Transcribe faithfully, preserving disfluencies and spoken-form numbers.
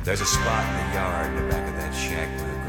There's a spot in the yard in the back of that shack where the